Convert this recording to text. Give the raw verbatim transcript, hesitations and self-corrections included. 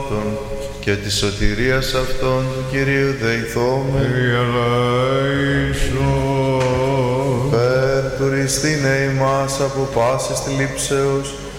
αυτών και της σωτηρίας αυτών του Κυρίου δεηθώμεν. Κύριε ελέησον. Περ τουριστήνε ημάς από πάσης θλίψεως